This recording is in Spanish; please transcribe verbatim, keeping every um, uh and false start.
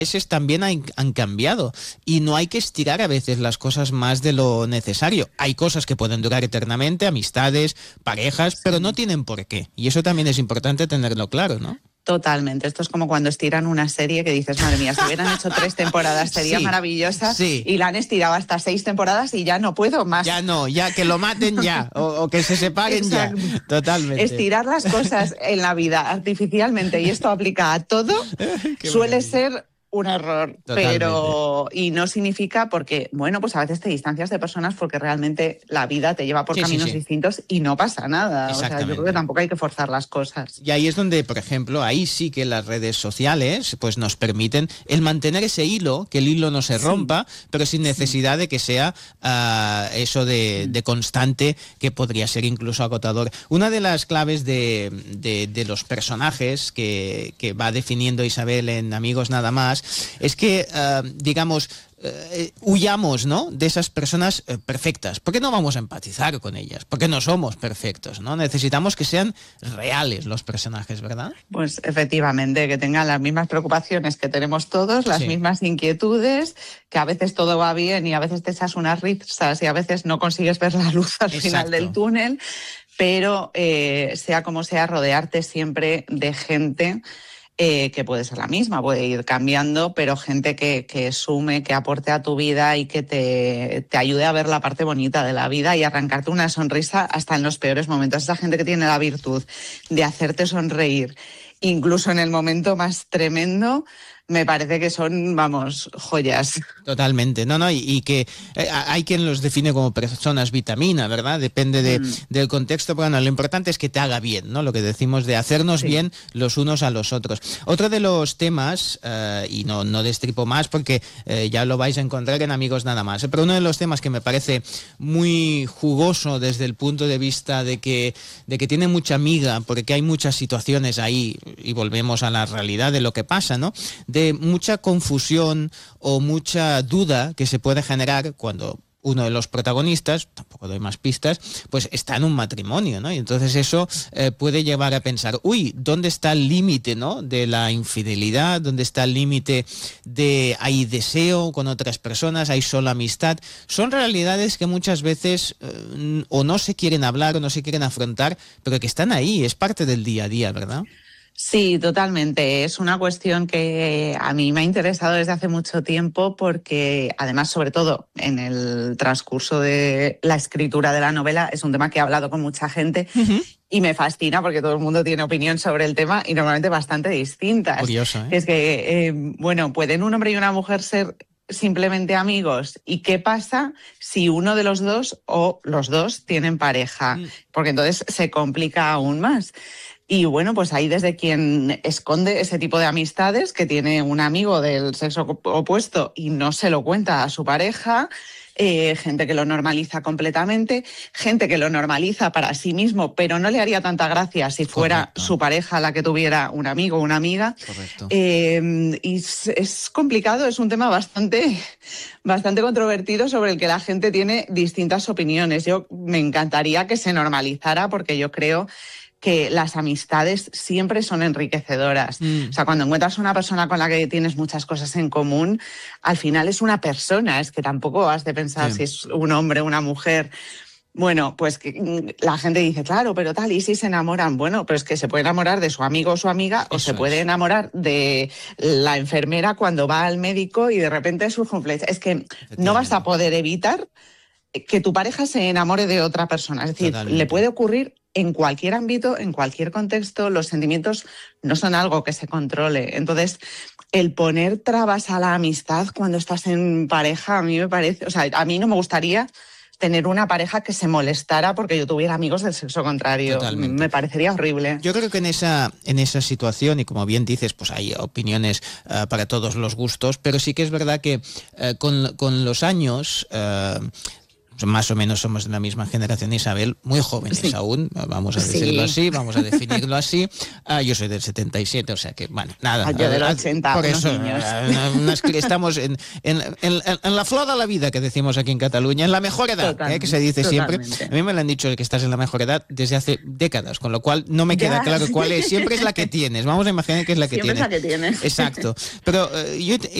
intereses también han, han cambiado y no hay que estirar a veces las cosas más de lo necesario. Hay cosas que pueden durar eternamente, amistades, parejas, pero no tienen por qué. Y eso también es importante tenerlo claro, ¿no? Totalmente. Esto es como cuando estiran una serie que dices, madre mía, si hubieran hecho tres temporadas sería sí, maravillosa, sí. Y la han estirado hasta seis temporadas y ya no puedo más. Ya no, ya que lo maten ya, o, o que se separen ya. Totalmente. Estirar las cosas en la vida artificialmente, y esto aplica a todo, suele maravilla. ser un error, Totalmente. pero y no significa porque, bueno, pues a veces te distancias de personas porque realmente la vida te lleva por sí, caminos sí, sí. distintos y no pasa nada. O sea, yo creo que tampoco hay que forzar las cosas. Y ahí es donde, por ejemplo, ahí sí que las redes sociales pues nos permiten el mantener ese hilo, que el hilo no se rompa, sí. pero sin necesidad sí. de que sea uh, eso de, de constante, que podría ser incluso agotador. Una de las claves de, de, de los personajes que, que va definiendo Isabel en Amigos Nada Más es que, uh, digamos, Uh, huyamos, ¿no?, de esas personas uh, perfectas, porque no vamos a empatizar con ellas, porque no somos perfectos, ¿no? Necesitamos que sean reales los personajes, ¿verdad? Pues efectivamente, que tengan las mismas preocupaciones que tenemos todos, las sí. mismas inquietudes, que a veces todo va bien y a veces te echas unas risas y a veces no consigues ver la luz al Exacto. final del túnel, pero eh, sea como sea, rodearte siempre de gente Eh, que puede ser la misma, puede ir cambiando, pero gente que, que sume, que aporte a tu vida y que te, te ayude a ver la parte bonita de la vida y arrancarte una sonrisa hasta en los peores momentos. Esa gente que tiene la virtud de hacerte sonreír, incluso en el momento más tremendo, me parece que son, vamos, joyas. Totalmente, no, no, y, y que eh, hay quien los define como personas vitamina, ¿verdad? Depende de, mm. del contexto, pero bueno, lo importante es que te haga bien, ¿no? Lo que decimos de hacernos sí. bien los unos a los otros. Otro de los temas, eh, y no, no destripo más porque eh, ya lo vais a encontrar en Amigos Nada Más, pero uno de los temas que me parece muy jugoso desde el punto de vista de que, de que tiene mucha miga, porque hay muchas situaciones ahí, y volvemos a la realidad de lo que pasa, ¿no? De mucha confusión o mucha duda que se puede generar cuando uno de los protagonistas, tampoco doy más pistas, pues está en un matrimonio, ¿no? Y entonces eso eh, puede llevar a pensar, uy, ¿dónde está el límite, ¿no?, de la infidelidad? ¿Dónde está el límite de hay deseo con otras personas, hay solo amistad? Son realidades que muchas veces eh, o no se quieren hablar o no se quieren afrontar, pero que están ahí, es parte del día a día, ¿verdad? Sí, totalmente. Es una cuestión que a mí me ha interesado desde hace mucho tiempo porque, además, sobre todo en el transcurso de la escritura de la novela, es un tema que he hablado con mucha gente uh-huh. y me fascina porque todo el mundo tiene opinión sobre el tema y normalmente bastante distintas. Curioso, ¿eh? Es que, eh, bueno, ¿pueden un hombre y una mujer ser simplemente amigos? ¿Y qué pasa si uno de los dos o los dos tienen pareja? Mm. Porque entonces se complica aún más. Y bueno, pues ahí desde quien esconde ese tipo de amistades, que tiene un amigo del sexo opuesto y no se lo cuenta a su pareja, eh, gente que lo normaliza completamente, gente que lo normaliza para sí mismo, pero no le haría tanta gracia si fuera Correcto. Su pareja la que tuviera un amigo o una amiga. Correcto. Eh, y es complicado, es un tema bastante, bastante controvertido sobre el que la gente tiene distintas opiniones. Yo me encantaría que se normalizara porque yo creo que las amistades siempre son enriquecedoras. Mm. O sea, cuando encuentras una persona con la que tienes muchas cosas en común, al final es una persona, es que tampoco has de pensar sí. si es un hombre o una mujer. Bueno, pues que la gente dice, claro, pero tal, ¿y si se enamoran? Bueno, pero es que se puede enamorar de su amigo o su amiga, Eso o se puede es. enamorar de la enfermera cuando va al médico y de repente surge un flecha. Es que no vas a poder evitar que tu pareja se enamore de otra persona. Es decir, Totalmente. Le puede ocurrir en cualquier ámbito, en cualquier contexto. Los sentimientos no son algo que se controle. Entonces, el poner trabas a la amistad cuando estás en pareja, a mí me parece... O sea, a mí no me gustaría tener una pareja que se molestara porque yo tuviera amigos del sexo contrario. Totalmente. Me parecería horrible. Yo creo que en esa, en esa situación, y como bien dices, pues hay opiniones uh, para todos los gustos, pero sí que es verdad que uh, con, con los años... Uh, más o menos somos de la misma generación, Isabel, muy jóvenes sí. aún, vamos a decirlo sí. así, vamos a definirlo así. Ah, yo soy del setenta y siete, o sea que, bueno, nada. Ah, yo del ochenta, por eso, niños. Unas, estamos en, en, en, en la flor de la vida, que decimos aquí en Cataluña, en la mejor edad, ¿eh? Que se dice totalmente. Siempre. A mí me lo han dicho que estás en la mejor edad desde hace décadas, con lo cual no me queda ya, claro sí. cuál es. Siempre es la que tienes, vamos a imaginar que es la que Siempre tienes. Es la que tienes. Exacto. Pero uh, yo...